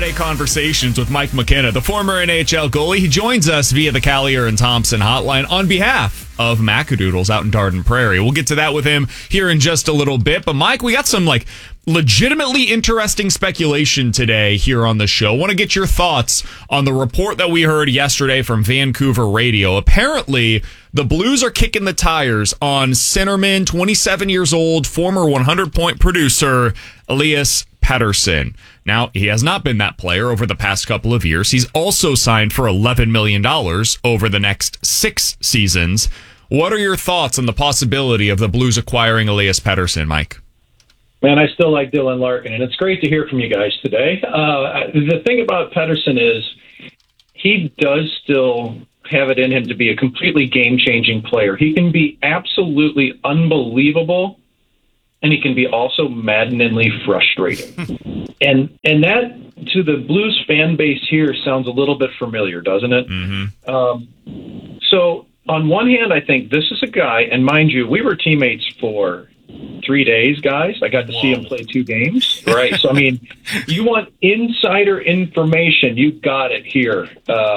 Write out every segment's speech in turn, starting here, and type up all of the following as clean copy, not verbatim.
Friday Conversations with Mike McKenna, the former NHL goalie. He joins us via the Callier and Thompson hotline on behalf of Macadoodles out in Dardenne Prairie. We'll get to that with him here in just a little bit. But Mike, we got some legitimately interesting speculation today here on the show. Want to get your thoughts on the report that we heard yesterday from Vancouver radio. Apparently, the Blues are kicking the tires on centerman, 27 years old, former 100-point producer, Elias Pettersson. Now, he has not been that player over the past couple of years. He's also signed for $11 million over the next 6 seasons. What are your thoughts on the possibility of the Blues acquiring Elias Pettersson, Mike? Man, I still like Dylan Larkin, and it's great to hear from you guys today. The thing about Pettersson is he does still have it in him to be a completely game-changing player. He can be absolutely unbelievable, and he can be also maddeningly frustrating. And that, to the Blues fan base here, sounds a little bit familiar, doesn't it? Mm-hmm. So, on one hand, I think this is a guy, and mind you, we were teammates for 3 days, guys. I got to see him play 2 games. Right. So, I mean, you want insider information, you got it here.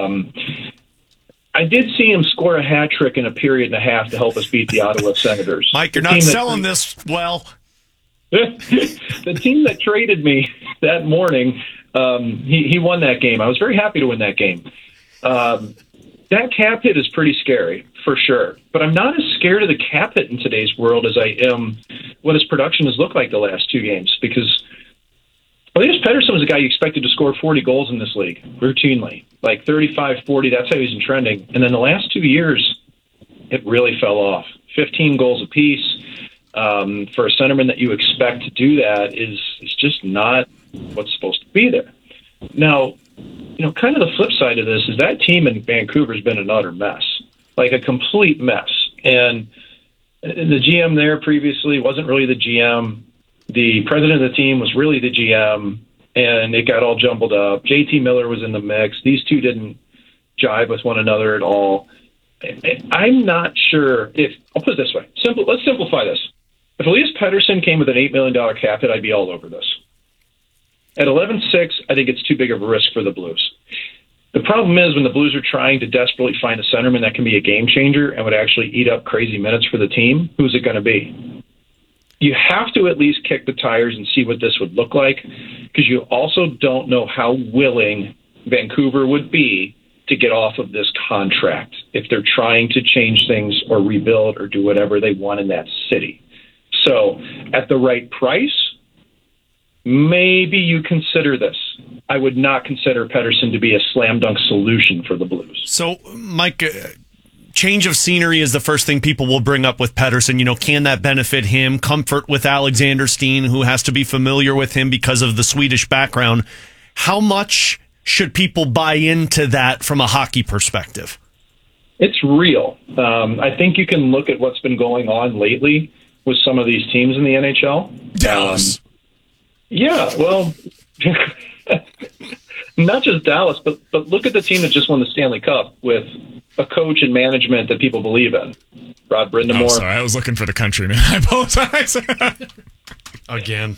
I did see him score a hat trick in a period and a half to help us beat the Ottawa Senators. Mike, you're not selling this well. The team that traded me that morning, he won that game. I was very happy to win that game. That cap hit is pretty scary, for sure. But I'm not as scared of the cap hit in today's world as I am what his production has looked like the last 2 games. Because Elias Pettersson was a guy you expected to score 40 goals in this league, routinely. Like 35, 40, that's how he's been trending. And then the last 2 years, it really fell off. 15 goals apiece. For a centerman that you expect to do that is just not what's supposed to be there. Now, kind of the flip side of this is that team in Vancouver has been an utter mess, like a complete mess. And the GM there previously wasn't really the GM. The president of the team was really the GM, and it got all jumbled up. JT Miller was in the mix. These two didn't jive with one another at all. I'm not sure if – I'll put it this way. Let's simplify this. If Elias Pettersson came with an $8 million cap hit, I'd be all over this. At 11-6, I think it's too big of a risk for the Blues. The problem is when the Blues are trying to desperately find a centerman that can be a game changer and would actually eat up crazy minutes for the team, who's it going to be? You have to at least kick the tires and see what this would look like, because you also don't know how willing Vancouver would be to get off of this contract if they're trying to change things or rebuild or do whatever they want in that city. So at the right price, maybe you consider this. I would not consider Pettersson to be a slam dunk solution for the Blues. So, Mike, change of scenery is the first thing people will bring up with Pettersson. Can that benefit him? Comfort with Alexander Steen, who has to be familiar with him because of the Swedish background. How much should people buy into that from a hockey perspective? It's real. I think you can look at what's been going on lately with some of these teams in the NHL. Dallas. Yeah, well, not just Dallas, but look at the team that just won the Stanley Cup with a coach and management that people believe in. Rod Brindamore. Oh, sorry, I was looking for the country, man. I apologize. Again.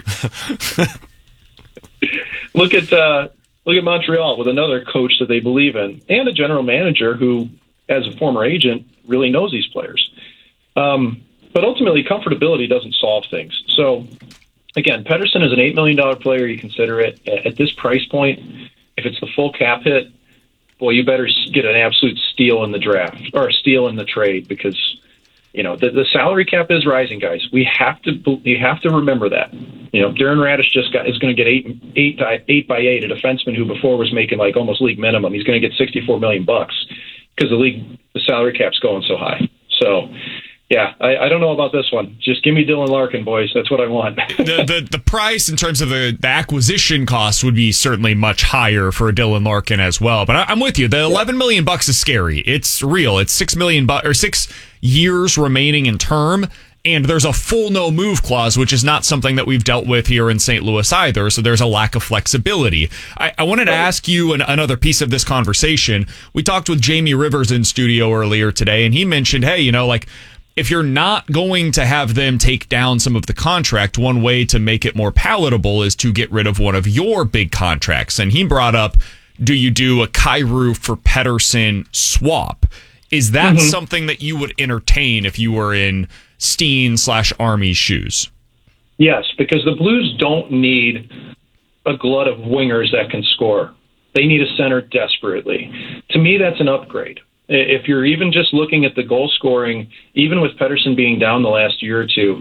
Look at Montreal with another coach that they believe in, and a general manager who, as a former agent, really knows these players. But ultimately, comfortability doesn't solve things. So, again, Pettersson is an $8 million player. You consider it at this price point. If it's the full cap hit, boy, you better get an absolute steal in the draft or a steal in the trade, because the salary cap is rising, guys. You have to remember that. Darren Radish is going to get 8 by 8, a defenseman who before was making like almost league minimum. He's going to get $64 million because the salary cap's going so high. So. Yeah, I don't know about this one. Just give me Dylan Larkin, boys. That's what I want. the price in terms of the acquisition cost would be certainly much higher for Dylan Larkin as well. But I'm with you. The $11 million is scary. It's real. It's $6 million or 6 years remaining in term. And there's a full no move clause, which is not something that we've dealt with here in St. Louis either. So there's a lack of flexibility. I wanted to ask you another piece of this conversation. We talked with Jamie Rivers in studio earlier today, and he mentioned, hey, if you're not going to have them take down some of the contract, one way to make it more palatable is to get rid of one of your big contracts. And he brought up, do you do a Kyrou for Pettersson swap? Is that something that you would entertain if you were in Steen/Army's shoes? Yes, because the Blues don't need a glut of wingers that can score. They need a center desperately. To me, that's an upgrade. If you're even just looking at the goal scoring, even with Pettersson being down the last year or two,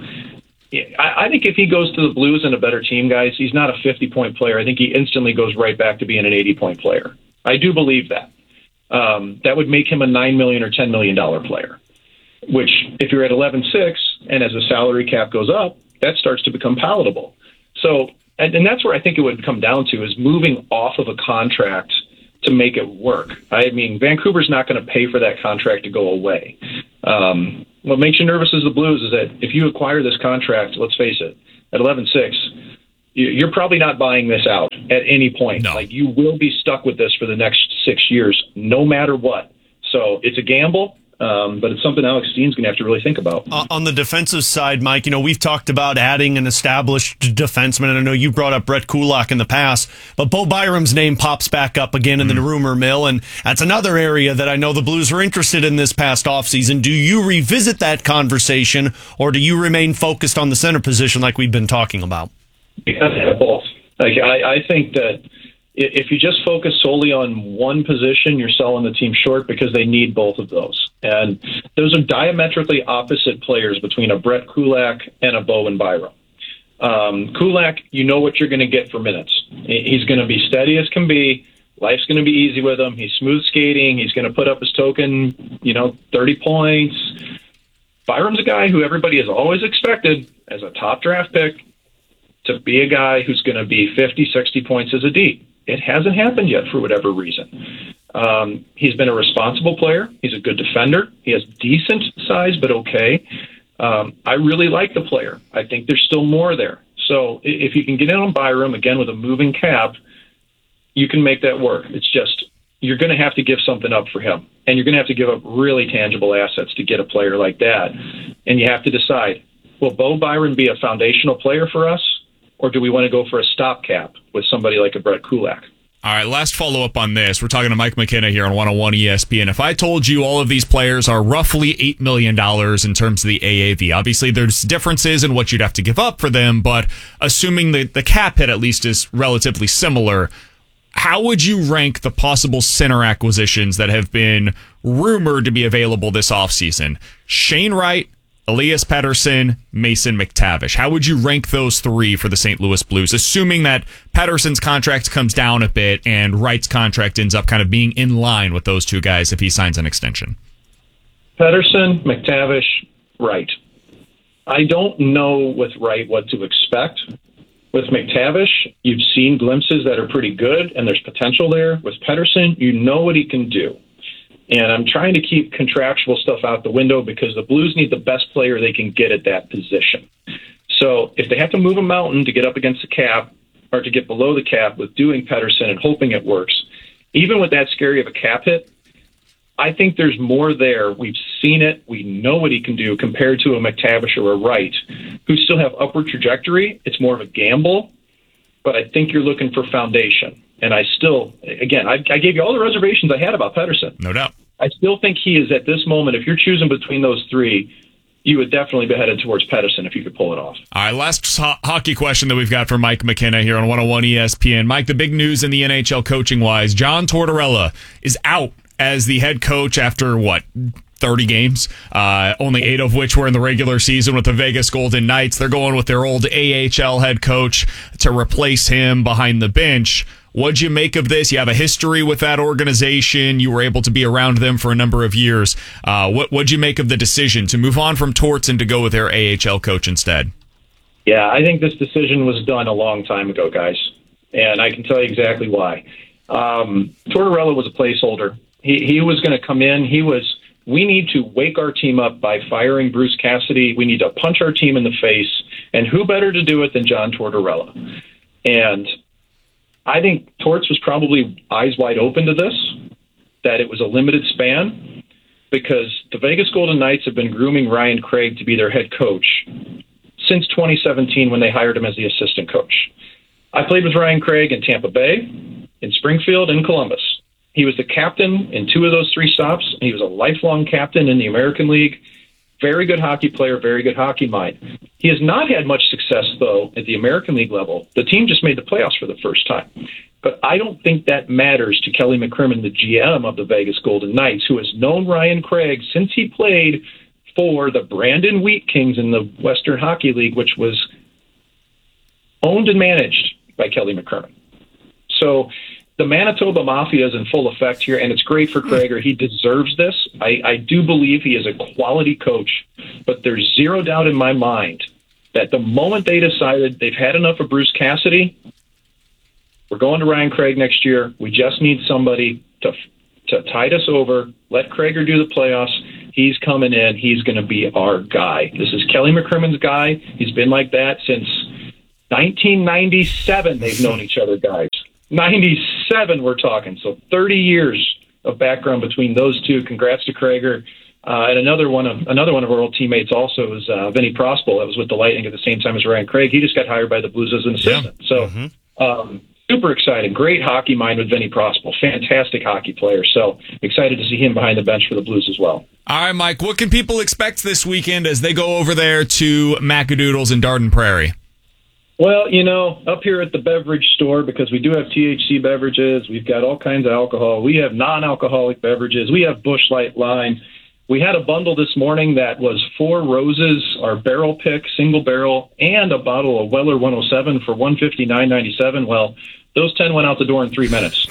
I think if he goes to the Blues and a better team, guys, he's not a 50-point player. I think he instantly goes right back to being an 80-point player. I do believe that. That would make him a $9 million or $10 million player, which if you're at 11.6 and as the salary cap goes up, that starts to become palatable. So, and that's where I think it would come down to is moving off of a contract to make it work. I mean, Vancouver's not going to pay for that contract to go away. What makes you nervous as the Blues is that if you acquire this contract, let's face it, at 11.6, you're probably not buying this out at any point. No. Like, you will be stuck with this for the next 6 years, no matter what. So it's a gamble. But it's something Alex Steen's going to have to really think about. On the defensive side, Mike, we've talked about adding an established defenseman, and I know you brought up Brett Kulak in the past, but Bo Byram's name pops back up again in the rumor mill, and that's another area that I know the Blues were interested in this past offseason. Do you revisit that conversation, or do you remain focused on the center position like we've been talking about? You have to have both. Like, I think that if you just focus solely on one position, you're selling the team short because they need both of those. And those are diametrically opposite players between a Brett Kulak and a Bowen Byram. Kulak, you know what you're going to get for minutes. He's going to be steady as can be. Life's going to be easy with him. He's smooth skating. He's going to put up his token, 30 points. Byram's a guy who everybody has always expected as a top draft pick to be a guy who's going to be 50, 60 points as a D. It hasn't happened yet for whatever reason. He's been a responsible player. He's a good defender. He has decent size, but okay. I really like the player. I think there's still more there. So if you can get in on Byram, again, with a moving cap, you can make that work. It's just you're going to have to give something up for him. And you're going to have to give up really tangible assets to get a player like that. And you have to decide, will Bo Byram be a foundational player for us? Or do we want to go for a stopgap with somebody like a Brett Kulak? All right, last follow-up on this. We're talking to Mike McKenna here on 101 ESPN. If I told you all of these players are roughly $8 million in terms of the AAV, obviously there's differences in what you'd have to give up for them, but assuming the cap hit at least is relatively similar, how would you rank the possible center acquisitions that have been rumored to be available this offseason? Shane Wright, Elias Pettersson, Mason McTavish. How would you rank those three for the St. Louis Blues, assuming that Pettersson's contract comes down a bit and Wright's contract ends up kind of being in line with those two guys if he signs an extension? Pettersson, McTavish, Wright. I don't know with Wright what to expect. With McTavish, you've seen glimpses that are pretty good, and there's potential there. With Pettersson, you know what he can do. And I'm trying to keep contractual stuff out the window because the Blues need the best player they can get at that position. So if they have to move a mountain to get up against the cap or to get below the cap with doing Pettersson and hoping it works, even with that scary of a cap hit, I think there's more there. We've seen it. We know what he can do compared to a McTavish or a Wright, who still have upward trajectory. It's more of a gamble, but I think you're looking for foundation. And I still, again, I gave you all the reservations I had about Pettersson. No doubt. I still think he is at this moment, if you're choosing between those three, you would definitely be headed towards Pettersson if you could pull it off. All right, last hockey question that we've got for Mike McKenna here on 101 ESPN. Mike, the big news in the NHL coaching-wise, John Tortorella is out as the head coach after, 30 games, only 8 of which were in the regular season with the Vegas Golden Knights. They're going with their old AHL head coach to replace him behind the bench. What'd you make of this? You have a history with that organization. You were able to be around them for a number of years. What'd you make of the decision to move on from Torts and to go with their AHL coach instead? Yeah, I think this decision was done a long time ago, guys. And I can tell you exactly why. Tortorella was a placeholder. He was going to come in. We need to wake our team up by firing Bruce Cassidy. We need to punch our team in the face. And who better to do it than John Tortorella? And I think Torts was probably eyes wide open to this, that it was a limited span. because the Vegas Golden Knights have been grooming Ryan Craig to be their head coach since 2017 when they hired him as the assistant coach. I played with Ryan Craig in Tampa Bay, in Springfield, and Columbus. He was the captain in 2 of those 3 stops, and he was a lifelong captain in the American League. Very good hockey player, very good hockey mind. He has not had much success, though, at the American League level. The team just made the playoffs for the first time. But I don't think that matters to Kelly McCrimmon, the GM of the Vegas Golden Knights, who has known Ryan Craig since he played for the Brandon Wheat Kings in the Western Hockey League, which was owned and managed by Kelly McCrimmon. So the Manitoba Mafia is in full effect here, and it's great for Craig. He deserves this. I do believe he is a quality coach, but there's zero doubt in my mind that the moment they decided they've had enough of Bruce Cassidy, we're going to Ryan Craig next year. We just need somebody to tide us over. Let Krager do the playoffs. He's coming in. He's going to be our guy. This is Kelly McCrimmon's guy. He's been like that since 1997. They've known each other, guys. 97 we're talking. So 30 years of background between those two. Congrats to Krager. And another one of our old teammates also is Vinny Prospel. That was with the Lightning at the same time as Ryan Craig. He just got hired by the Blues as an assistant. Yeah. So super exciting. Great hockey mind with Vinny Prospel. Fantastic hockey player. So excited to see him behind the bench for the Blues as well. All right, Mike, what can people expect this weekend as they go over there to Macadoodles in Darden Prairie? Well, up here at the beverage store, because we do have THC beverages, we've got all kinds of alcohol. We have non-alcoholic beverages. We have Busch Light line. We had a bundle this morning that was 4 Roses, our barrel pick, single barrel, and a bottle of Weller 107 for $159.97. Well, those 10 went out the door in 3 minutes.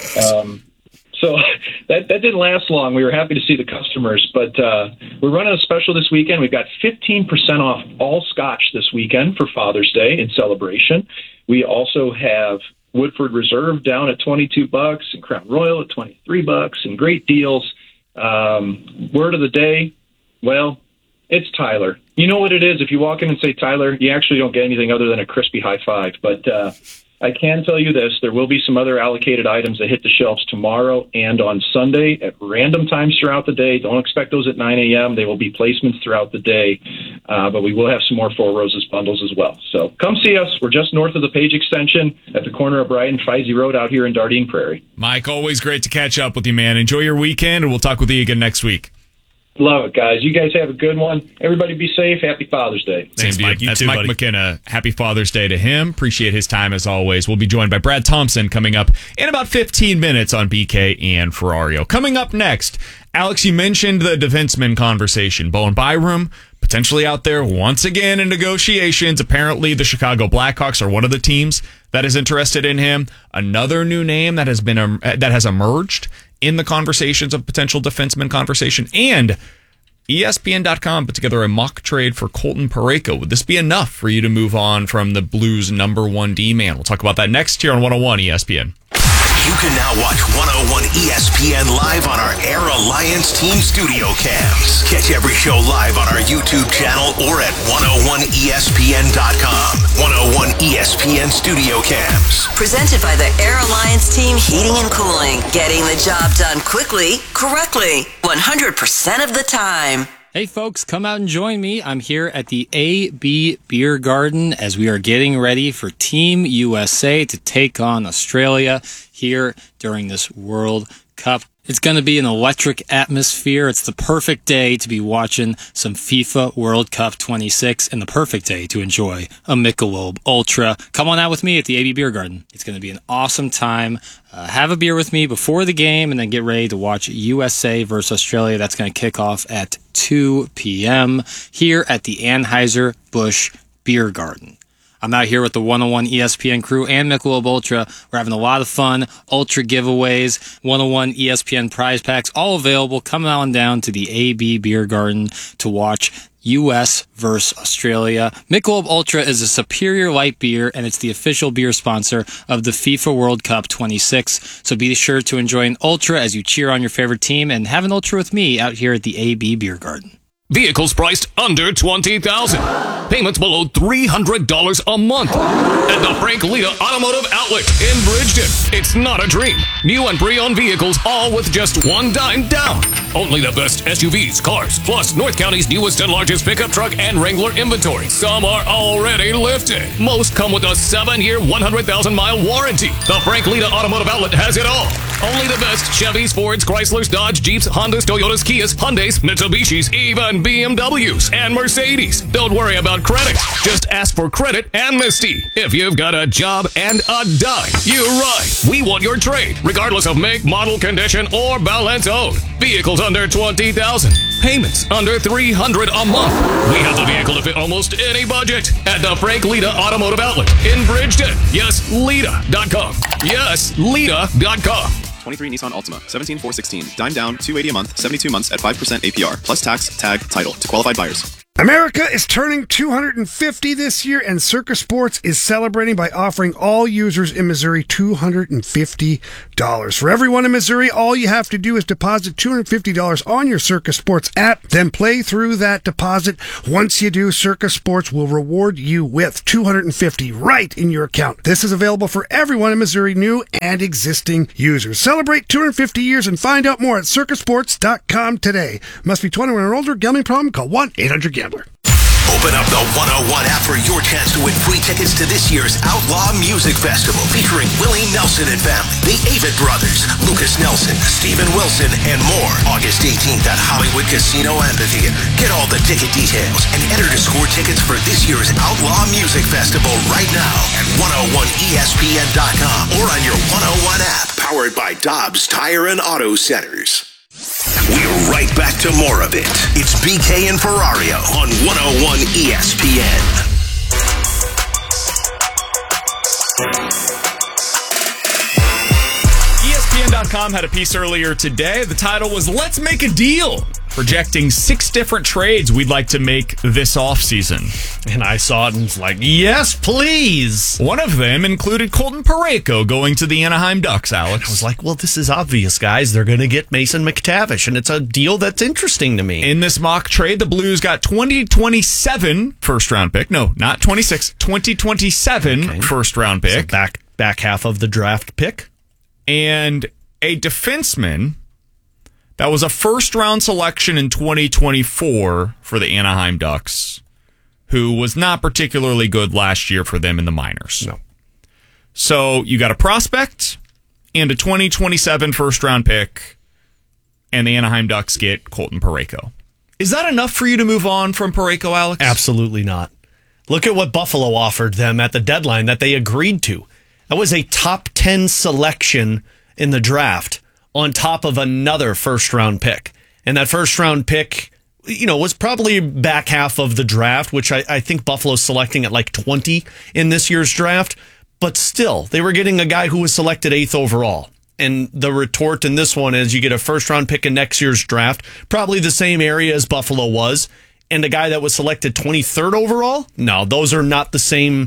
So that didn't last long. We were happy to see the customers, but we're running a special this weekend. We've got 15% off all scotch this weekend for Father's Day in celebration. We also have Woodford Reserve down at $22 and Crown Royal at $23 and great deals. Word of the day, well, it's Tyler. You know what it is? If you walk in and say Tyler, you actually don't get anything other than a crispy high five. But I can tell you this, there will be some other allocated items that hit the shelves tomorrow and on Sunday at random times throughout the day. Don't expect those at 9 a.m. They will be placements throughout the day, but we will have some more 4 Roses bundles as well. So come see us. We're just north of the Page Extension at the corner of Bryant and Feisey Road out here in Dardenne Prairie. Mike, always great to catch up with you, man. Enjoy your weekend, and we'll talk with you again next week. Love it, guys. You guys have a good one. Everybody be safe. Happy Father's Day. Thanks, Mike. That's too, Mike buddy. McKenna. Happy Father's Day to him. Appreciate his time as always. We'll be joined by Brad Thompson coming up in about 15 minutes on BK and Ferrario. Coming up next, Alex, you mentioned the defenseman conversation. Bowen Byram potentially out there once again in negotiations. Apparently, the Chicago Blackhawks are one of the teams that is interested in him. Another new name that has emerged in the conversations of potential defenseman conversation, and ESPN.com put together a mock trade for Colton Parayko. Would this be enough for you to move on from the Blues' number 1 D-man? We'll talk about that next here on 101 ESPN. You can now watch 101 ESPN live on our Air Alliance Team Studio Cams. Catch every show live on our YouTube channel or at 101ESPN.com. 101 ESPN Studio Cams. Presented by the Air Alliance Team Heating and Cooling. Getting the job done quickly, correctly, 100% of the time. Hey folks, come out and join me. I'm here at the AB Beer Garden as we are getting ready for Team USA to take on Australia here during this World Cup. It's going to be an electric atmosphere. It's the perfect day to be watching some FIFA World Cup 26 and the perfect day to enjoy a Michelob Ultra. Come on out with me at the AB Beer Garden. It's going to be an awesome time. Have a beer with me before the game and then get ready to watch USA versus Australia. That's going to kick off at 2 p.m. here at the Anheuser-Busch Beer Garden. I'm out here with the 101 ESPN crew and Michelob Ultra. We're having a lot of fun. Ultra giveaways, 101 ESPN prize packs, all available. Come on down to the AB Beer Garden to watch U.S. versus Australia. Michelob Ultra is a superior light beer, and it's the official beer sponsor of the FIFA World Cup 26. So be sure to enjoy an Ultra as you cheer on your favorite team, and have an Ultra with me out here at the AB Beer Garden. Vehicles priced under $20,000. Payments below $300 a month. At the Frank Lita Automotive Outlet in Bridgeton. It's not a dream. New and pre-owned vehicles, all with just $1 down. Only the best SUVs, cars, plus North County's newest and largest pickup truck and Wrangler inventory. Some are already lifted. Most come with a 7-year, 100,000-mile warranty. The Frank Lita Automotive Outlet has it all. Only the best Chevys, Fords, Chryslers, Dodge, Jeeps, Hondas, Toyotas, Kias, Hyundais, Mitsubishis, even BMWs and Mercedes. Don't worry about credit. Just ask for credit amnesty. If you've got a job and a dime, you're right. We want your trade, regardless of make, model, condition, or balance owed. Vehicles under $20,000. Payments under $300 a month. We have the vehicle to fit almost any budget at the Frank Lita Automotive Outlet in Bridgeton. Yes, Lita.com. Yes, Lita.com. 23 Nissan Altima, 17,416. Dime down, $280 a month, 72 months at 5% APR, plus tax, tag, title to qualified buyers. America is turning 250 this year, and Circa Sports is celebrating by offering all users in Missouri $250. For everyone in Missouri, all you have to do is deposit $250 on your Circa Sports app, then play through that deposit. Once you do, Circa Sports will reward you with $250 right in your account. This is available for everyone in Missouri, new and existing users. Celebrate 250 years and find out more at circasports.com today. Must be 21 or older. Gambling problem? Call 1-800-GAMBLER. Open up the 101 app for your chance to win free tickets to this year's Outlaw Music Festival, featuring Willie Nelson and family, the Avett Brothers, Lucas Nelson, Steven Wilson, and more. August 18th at Hollywood Casino Amphitheater. Get all the ticket details and enter to score tickets for this year's Outlaw Music Festival right now at 101ESPN.com or on your 101 app, powered by Dobbs Tire and Auto Centers. We're right back to more of it. It's BK and Ferrario on 101 ESPN. ESPN.com had a piece earlier today. The title was Let's Make a Deal, projecting 6 different trades we'd like to make this offseason. And I saw it and was like, yes, please. One of them included Colton Parayko going to the Anaheim Ducks, Alex. I was like, well, this is obvious, guys. They're going to get Mason McTavish, and it's a deal that's interesting to me. In this mock trade, the Blues got 2027 first-round pick. No, not 26. 2027 first-round pick. So back half of the draft pick. And a defenseman that was a first-round selection in 2024 for the Anaheim Ducks, who was not particularly good last year for them in the minors. No. So you got a prospect and a 2027 first-round pick, and the Anaheim Ducks get Colton Parayko. Is that enough for you to move on from Parayko, Alex? Absolutely not. Look at what Buffalo offered them at the deadline that they agreed to. That was a top 10 selection in the draft on top of another first-round pick. And that first-round pick, was probably back half of the draft, which I think Buffalo's selecting at like 20 in this year's draft. But still, they were getting a guy who was selected 8th overall. And the retort in this one is you get a first-round pick in next year's draft, probably the same area as Buffalo was, and a guy that was selected 23rd overall? No, those are not the same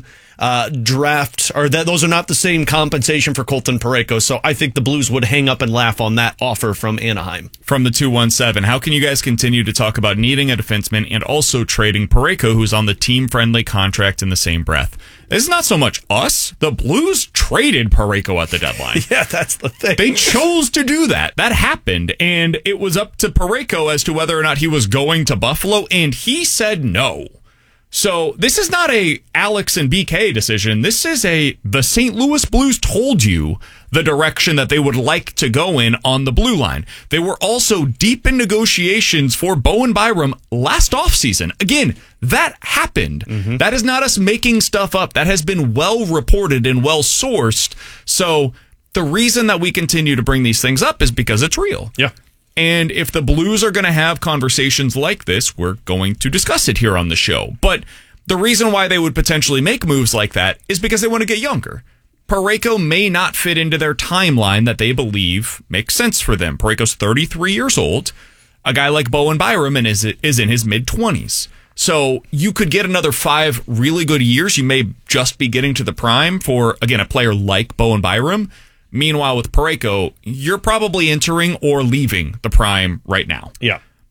draft, or those are not the same compensation for Colton Parayko. So I think the Blues would hang up and laugh on that offer from Anaheim. From the 217, how can you guys continue to talk about needing a defenseman and also trading Parayko, who's on the team-friendly contract, in the same breath? This is not so much us. The Blues traded Parayko at the deadline. Yeah, that's the thing. They chose to do that. That happened, and it was up to Parayko as to whether or not he was going to Buffalo, and he said no. So this is not a Alex and BK decision. This is the St. Louis Blues told you the direction that they would like to go in on the blue line. They were also deep in negotiations for Bowen Byram last offseason. Again, that happened. Mm-hmm. That is not us making stuff up. That has been well reported and well sourced. So the reason that we continue to bring these things up is because it's real. Yeah. And if the Blues are going to have conversations like this, we're going to discuss it here on the show. But the reason why they would potentially make moves like that is because they want to get younger. Parayko may not fit into their timeline that they believe makes sense for them. Parayko's 33 years old. A guy like Bowen Byram is in his mid-20s. So you could get another 5 really good years. You may just be getting to the prime for, again, a player like Bowen Byram. Meanwhile, with Parayko, you're probably entering or leaving the prime right now. Yeah.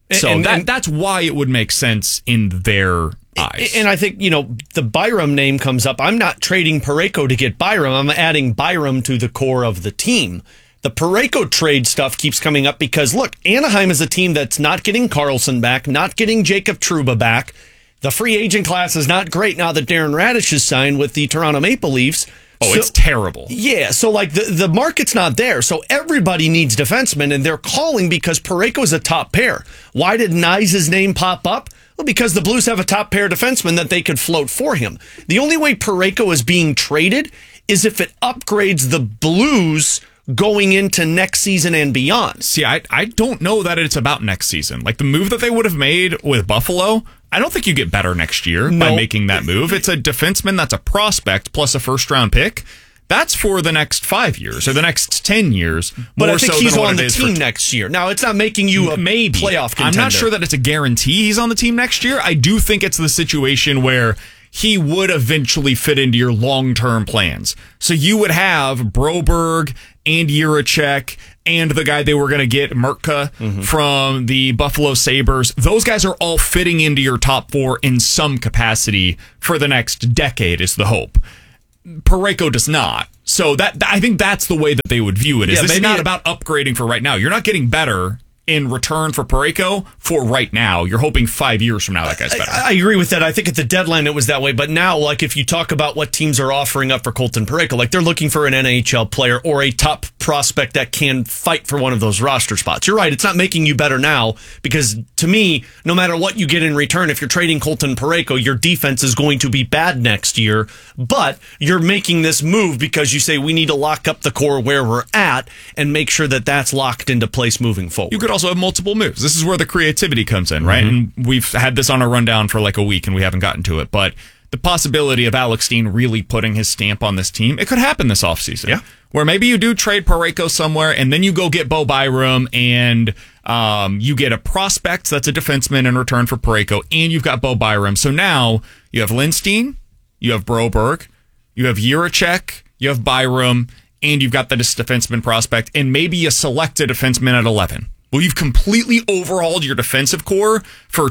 So that's why it would make sense in their eyes. And I think, the Byram name comes up. I'm not trading Parayko to get Byram. I'm adding Byram to the core of the team. The Parayko trade stuff keeps coming up because, look, Anaheim is a team that's not getting Carlson back, not getting Jacob Trouba back. The free agent class is not great now that Darren Radish is signed with the Toronto Maple Leafs. Oh, it's terrible. Yeah, so the market's not there. So everybody needs defensemen, and they're calling because Parayko is a top pair. Why did Nyes' name pop up? Well, because the Blues have a top pair defenseman that they could float for him. The only way Parayko is being traded is if it upgrades the Blues going into next season and beyond. See, I don't know that it's about next season. Like the move that they would have made with Buffalo, I don't think you get better next year by making that move. It's a defenseman that's a prospect plus a first-round pick. That's for the next 5 years or the next 10 years. But I think he's on the team next year. Now, it's not making you a playoff contender. I'm not sure that it's a guarantee he's on the team next year. I do think it's the situation where he would eventually fit into your long-term plans. So you would have Broberg and Jiricek and the guy they were going to get, Mertka, from the Buffalo Sabres. Those guys are all fitting into your top four in some capacity for the next decade is the hope. Parayko does not. So that I think that's the way that they would view it. This is not about upgrading for right now. You're not getting better in return for Parayko for right now. You're hoping 5 years from now that guy's better. I agree with that. I think at the deadline it was that way. But now, like, if you talk about what teams are offering up for Colton Parayko, like they're looking for an NHL player or a top prospect that can fight for one of those roster spots. You're right. It's not making you better now because, to me, no matter what you get in return, if you're trading Colton Parayko, your defense is going to be bad next year. But you're making this move because you say we need to lock up the core where we're at and make sure that that's locked into place moving forward. You could also have multiple moves. This is where the creativity comes in, right? And we've had this on a rundown for like a week and we haven't gotten to it, but the possibility of Alex Steen really putting his stamp on this team, it could happen this offseason. Yeah. Where maybe you do trade Parayko somewhere and then you go get Bo Byram and you get a prospect that's a defenseman in return for Parayko and you've got Bo Byram. So now you have Lindstein, you have Broberg, you have Jiricek, you have Byram, and you've got this defenseman prospect, and maybe you select a defenseman at 11. Well, you've completely overhauled your defensive core for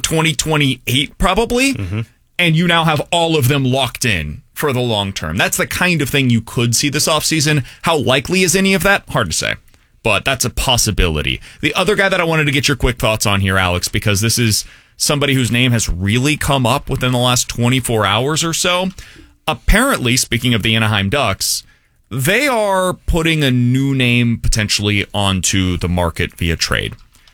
2028, probably, and you now have all of them locked in for the long term. That's the kind of thing you could see this offseason. How likely is any of that? Hard to say, but that's a possibility. The other guy that I wanted to get your quick thoughts on here, Alex, because this is somebody whose name has really come up within the last 24 hours or so. Apparently, speaking of the Anaheim Ducks, they are putting a new name potentially onto the market via trade.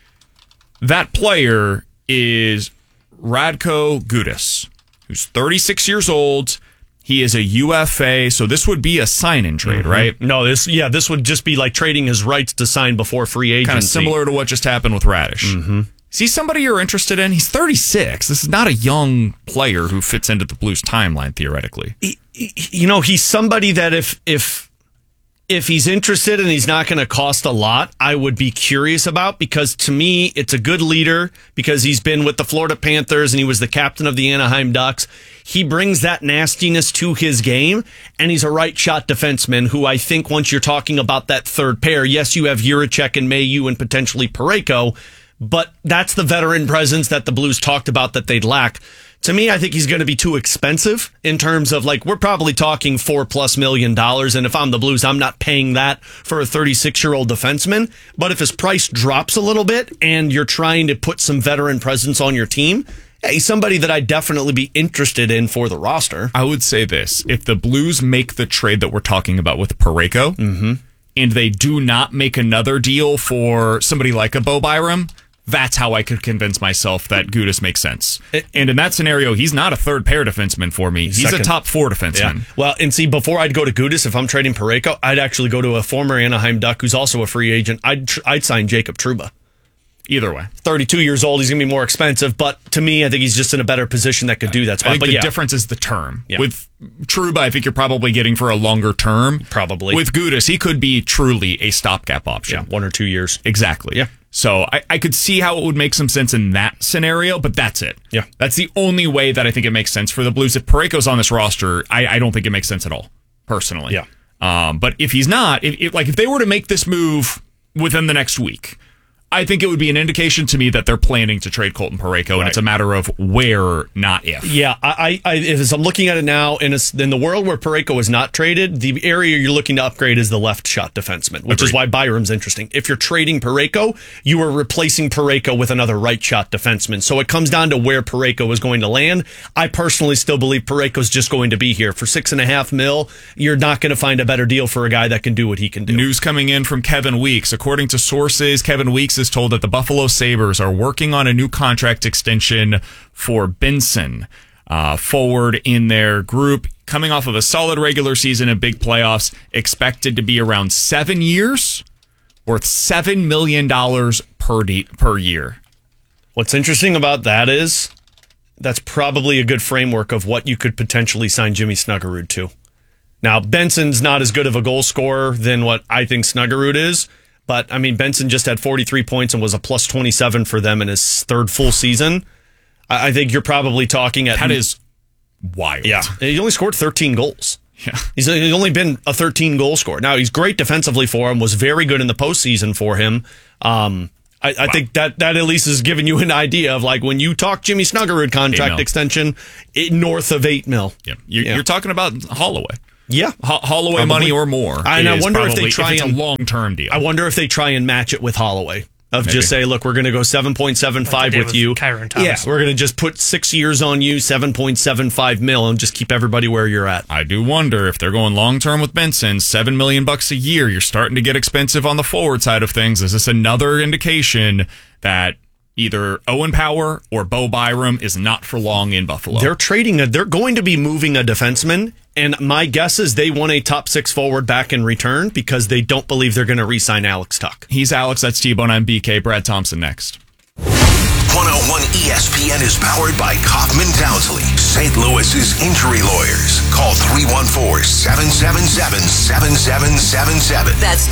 That player is Radko Gudas, who's 36 years old. He is a UFA, so this would be a sign-in trade, right? No, this would just be like trading his rights to sign before free agency. Kind of similar to what just happened with Radish. Is he somebody you're interested in? He's 36. This is not a young player who fits into the Blues timeline, theoretically. He's somebody that if he's interested and he's not going to cost a lot, I would be curious about, because to me, it's a good leader because he's been with the Florida Panthers and he was the captain of the Anaheim Ducks. He brings that nastiness to his game, and he's a right shot defenseman who I think once you're talking about that third pair, yes, you have Jiricek and Mayu and potentially Parayko, but that's the veteran presence that the Blues talked about that they'd lack. To me, I think he's going to be too expensive in terms of, like, we're probably talking $4+ million. And if I'm the Blues, I'm not paying that for a 36-year-old defenseman. But if his price drops a little bit and you're trying to put some veteran presence on your team, hey, he's somebody that I'd definitely be interested in for the roster. I would say this. If the Blues make the trade that we're talking about with Parayko, and they do not make another deal for somebody like a Bo Byram, that's how I could convince myself that Gudas makes sense. And in that scenario, he's not a third pair defenseman for me. He's a top four defenseman. Yeah. Well, and see, before I'd go to Gudas, if I'm trading Parayko, I'd actually go to a former Anaheim Duck who's also a free agent. I'd sign Jacob Trouba. Either way. 32 years old, he's going to be more expensive, but to me, I think he's just in a better position that could do that spot. I think the difference is the term. With Trouba, I think you're probably getting for a longer term. Probably. With Gudas, he could be truly a stopgap option. 1 or 2 years. Exactly. Yeah. So I could see how it would make some sense in that scenario, but that's it. Yeah. That's the only way that I think it makes sense for the Blues. If Parayko's on this roster, I don't think it makes sense at all, personally. Yeah. But if he's not, if they were to make this move within the next week, I think it would be an indication to me that they're planning to trade Colton Parayko, and it's a matter of where, not if. Yeah, as I'm looking at it now, in the world where Parayko is not traded, the area you're looking to upgrade is the left shot defenseman, which is why Byram's interesting. If you're trading Parayko, you are replacing Parayko with another right shot defenseman. So it comes down to where Parayko is going to land. I personally still believe Parayko's just going to be here. For $6.5 million, you're not going to find a better deal for a guy that can do what he can do. News coming in from Kevin Weeks. According to sources, Kevin Weeks is told that the Buffalo Sabres are working on a new contract extension for Benson, forward in their group, coming off of a solid regular season and big playoffs, expected to be around 7 years, worth $7 million per year. What's interesting about that is that's probably a good framework of what you could potentially sign Jimmy Snuggerud to. Now, Benson's not as good of a goal scorer than what I think Snuggerud is, but, I mean, Benson just had 43 points and was a plus 27 for them in his third full season. I think you're probably talking at... That is wild. Yeah. He only scored 13 goals. Yeah. He's only been a 13-goal scorer. Now, he's great defensively for him, was very good in the postseason for him. I think that at least is giving you an idea of, like, when you talk Jimmy Snuggerud contract extension, north of $8 million. Yeah. You're talking about Holloway. Yeah. Holloway Probably. money or more. And I wonder if they try a long-term deal. I wonder if they try and match it with Holloway. Just say, look, we're going to go 7.75 with you. Kyron Thomas. Yeah, we're going to just put 6 years on you, 7.75 mil, and just keep everybody where you're at. I do wonder if they're going long-term with Benson, $7 million a year. You're starting to get expensive on the forward side of things. Is this another indication that either Owen Power or Bo Byram is not for long in Buffalo? They're going to be moving a defenseman, and my guess is they want a top 6 forward back in return because they don't believe they're going to re-sign Alex Tuch. He's Alex, that's T-Bone, I'm BK. Brad Thompson next. 101 ESPN is powered by Kaufman Townsley, St. Louis's injury lawyers. Call 314-777-7777. That's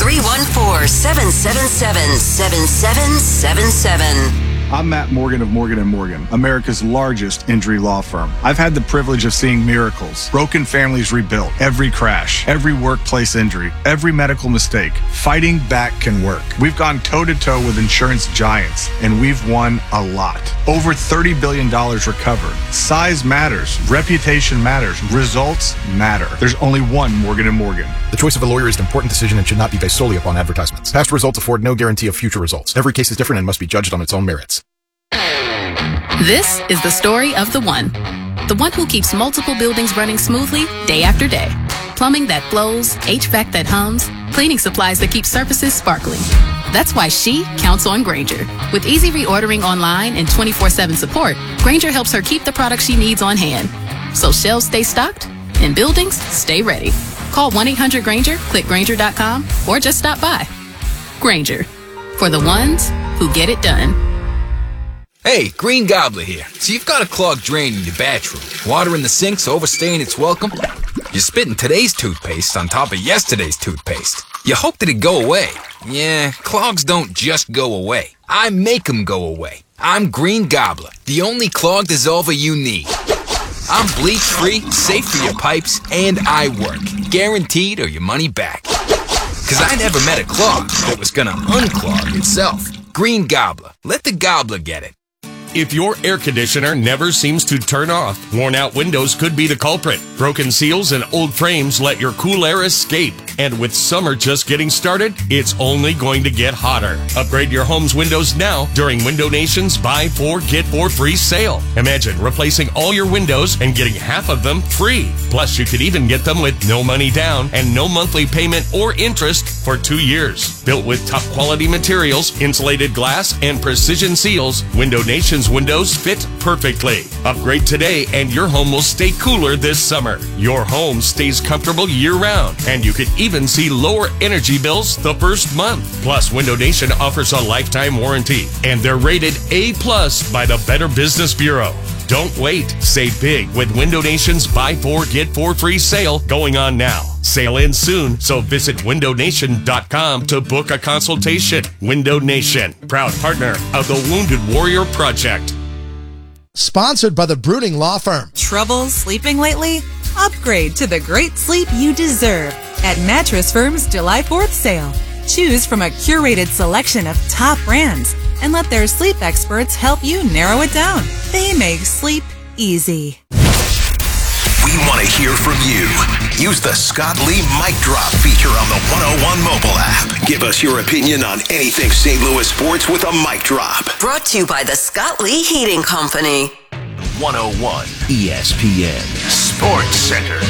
314-777-7777. I'm Matt Morgan of Morgan & Morgan, America's largest injury law firm. I've had the privilege of seeing miracles, broken families rebuilt, every crash, every workplace injury, every medical mistake. Fighting back can work. We've gone toe-to-toe with insurance giants, and we've won a lot. Over $30 billion recovered. Size matters. Reputation matters. Results matter. There's only one Morgan & Morgan. The choice of a lawyer is an important decision and should not be based solely upon advertisements. Past results afford no guarantee of future results. Every case is different and must be judged on its own merits. This is the story of the one who keeps multiple buildings running smoothly day after day. Plumbing that flows, HVAC that hums, cleaning supplies that keep surfaces sparkling. That's why she counts on Grainger. With easy reordering online and 24/7 support, Grainger helps her keep the products she needs on hand. So shelves stay stocked and buildings stay ready. Call 1-800-GRAINGER, click Grainger.com, or just stop by. Grainger, for the ones who get it done. Hey, Green Gobbler here. So you've got a clogged drain in your bathroom. Water in the sink's overstaying its welcome. You're spitting today's toothpaste on top of yesterday's toothpaste. You hoped it'd go away. Yeah, clogs don't just go away. I make them go away. I'm Green Gobbler, the only clog dissolver you need. I'm bleach-free, safe for your pipes, and I work. Guaranteed or your money back. 'Cause I never met a clog that was gonna unclog itself. Green Gobbler. Let the gobbler get it. If your air conditioner never seems to turn off, worn-out windows could be the culprit. Broken seals and old frames let your cool air escape. And with summer just getting started, it's only going to get hotter. Upgrade your home's windows now during Window Nation's Buy 4, Get 4 free sale. Imagine replacing all your windows and getting half of them free. Plus, you could even get them with no money down and no monthly payment or interest for 2 years. Built with top-quality materials, insulated glass, and precision seals, Window Nation's windows fit perfectly. Upgrade today and your home will stay cooler this summer. Your home stays comfortable year-round, and you could even see lower energy bills the first month. Plus, Window Nation offers a lifetime warranty, and they're rated A+ by the Better Business Bureau. Don't wait. Save big with Window Nation's Buy 4, Get 4 free sale going on now. Sale ends soon, so visit windownation.com to book a consultation. Window Nation, proud partner of the Wounded Warrior Project. Sponsored by the Brooding Law Firm. Trouble sleeping lately? Upgrade to the great sleep you deserve at Mattress Firm's July 4th sale. Choose from a curated selection of top brands and let their sleep experts help you narrow it down. They make sleep easy. We want to hear from you. Use the Scott Lee Mic Drop feature on the 101 mobile app. Give us your opinion on anything St. Louis sports with a mic drop. Brought to you by the Scott Lee Heating Company. 101 ESPN Sports Center.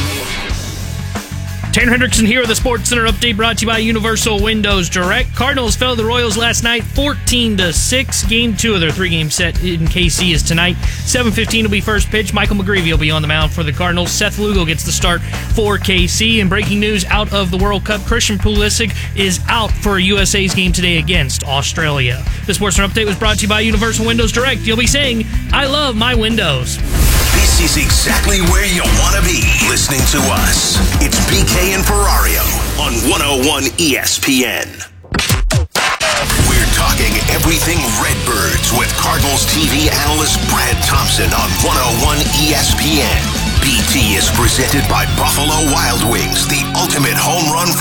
Tanner Hendrickson here with the Sports Center update brought to you by Universal Windows Direct. Cardinals fell to the Royals last night 14-6. Game 2 of their 3-game set in KC is tonight. 7:15 will be first pitch. Michael McGreevy will be on the mound for the Cardinals. Seth Lugo gets the start for KC. And breaking news out of the World Cup, Christian Pulisic is out for USA's game today against Australia. The Sports Center update was brought to you by Universal Windows Direct. You'll be saying, I love my windows. This is exactly where you want to be listening to us. It's BK and Ferrario on 101 ESPN. We're talking everything Redbirds with Cardinals TV analyst Brad Thompson on 101 ESPN. BT is presented by Buffalo Wild Wings, the ultimate home run for